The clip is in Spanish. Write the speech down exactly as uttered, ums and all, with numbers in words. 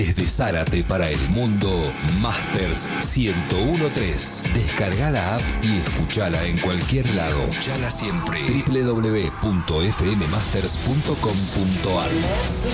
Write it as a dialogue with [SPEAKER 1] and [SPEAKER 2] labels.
[SPEAKER 1] Desde Zárate para el mundo, Masters ciento uno punto tres. Descarga la app y escuchala en cualquier lado. Escuchala siempre. doble u doble u doble u punto f m masters punto com punto a r